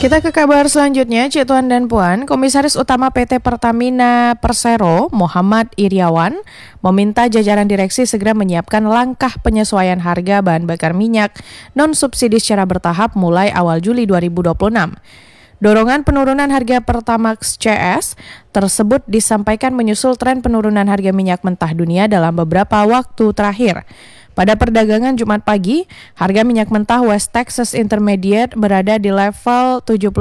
Kita ke kabar selanjutnya, Cik Tuan dan Puan, Komisaris Utama PT Pertamina Persero, Muhammad Iriawan, meminta jajaran direksi segera menyiapkan langkah penyesuaian harga bahan bakar minyak non-subsidi secara bertahap mulai awal Juli 2026. Dorongan penurunan harga Pertamax CS tersebut disampaikan menyusul tren penurunan harga minyak mentah dunia dalam beberapa waktu terakhir. Pada perdagangan Jumat pagi, harga minyak mentah West Texas Intermediate berada di level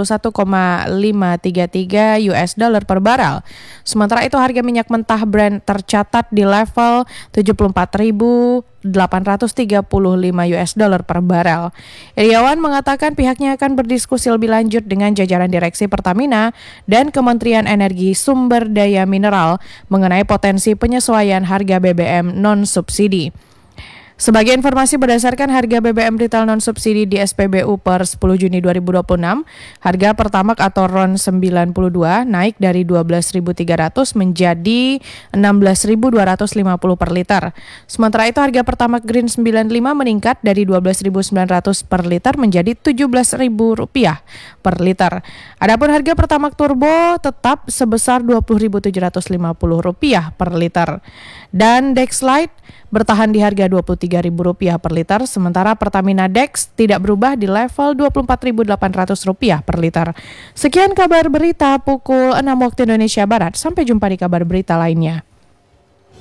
71,533 US dollar per barel. Sementara itu harga minyak mentah Brent tercatat di level 74.835 US dollar per barel. Iriawan mengatakan pihaknya akan berdiskusi lebih lanjut dengan jajaran direksi Pertamina dan Kementerian Energi Sumber Daya Mineral mengenai potensi penyesuaian harga BBM non-subsidi. Sebagai informasi, berdasarkan harga BBM retail non-subsidi di SPBU per 10 Juni 2026, harga Pertamax atau RON 92 naik dari 12.300 menjadi 16.250 per liter. Sementara itu harga Pertamax Green 95 meningkat dari 12.900 per liter menjadi Rp17.000 per liter. Adapun harga Pertamax Turbo tetap sebesar Rp20.750 per liter. Dan Dexlite bertahan di harga Rp23.000 per liter, sementara Pertamina Dex tidak berubah di level Rp24.800 per liter. Sekian kabar berita pukul 6 waktu Indonesia Barat. Sampai jumpa di kabar berita lainnya.